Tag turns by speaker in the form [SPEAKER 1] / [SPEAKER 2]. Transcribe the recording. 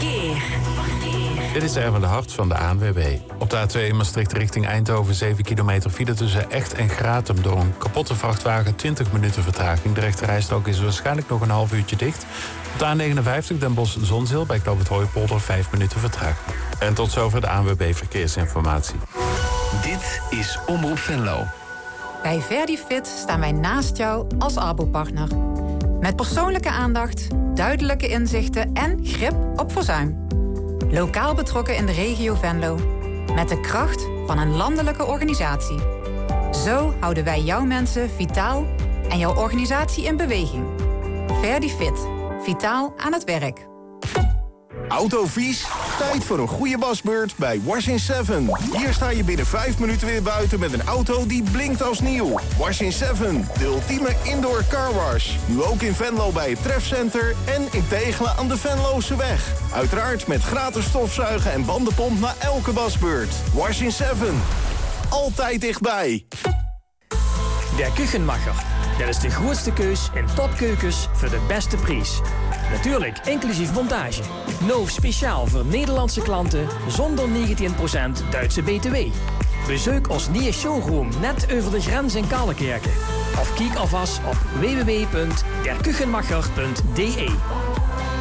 [SPEAKER 1] Verkeer.
[SPEAKER 2] Dit is Erwin de Hart van de ANWB. Op de A2 Maastricht richting Eindhoven 7 kilometer file tussen Echt en Gratum. Door een kapotte vrachtwagen 20 minuten vertraging. De rechterrijstrook is waarschijnlijk nog een half uurtje dicht. Op de A59 Den Bosch-Zonzeel bij Knoop het Hooipolder 5 minuten vertraging. En tot zover de ANWB Verkeersinformatie.
[SPEAKER 3] Dit is Omroep Venlo.
[SPEAKER 4] Bij Verdifit staan wij naast jou als Arbo-partner. Met persoonlijke aandacht, duidelijke inzichten en grip op verzuim. Lokaal betrokken in de regio Venlo. Met de kracht van een landelijke organisatie. Zo houden wij jouw mensen vitaal en jouw organisatie in beweging. Verdifit. Vitaal aan het werk.
[SPEAKER 5] Autovies? Tijd voor een goede wasbeurt bij Wash in 7. Hier sta je binnen 5 minuten weer buiten met een auto die blinkt als nieuw. Wash in 7, de ultieme indoor carwash. Nu ook in Venlo bij het Trefcenter en in Tegelen aan de Venlose weg. Uiteraard met gratis stofzuigen en bandenpomp na elke wasbeurt. Wash in 7. Altijd dichtbij.
[SPEAKER 6] Der Küchenmacher. Dat is de grootste keus in topkeukens voor de beste prijs. Natuurlijk, inclusief montage. Nou speciaal voor Nederlandse klanten, zonder 19% Duitse BTW. Bezoek ons nieuwe showroom net over de grens in Kallenkerken. Of kijk alvast op www.derkuchenmacher.de.